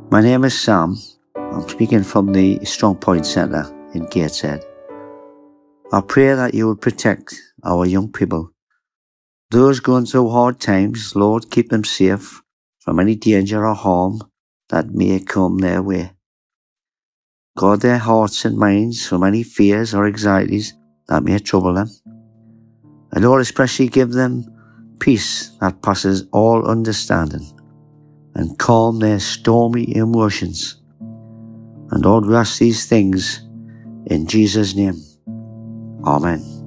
My name is Sam. I'm speaking from the Strong Point Centre in Gateshead. I pray that you will protect our young people. Those going through hard times, Lord, keep them safe from any danger or harm that may come their way. Guard their hearts and minds from any fears or anxieties that may trouble them. And Lord, especially give them peace that passes all understanding and calm their stormy emotions. And Lord, we ask these things in Jesus' name. Amen.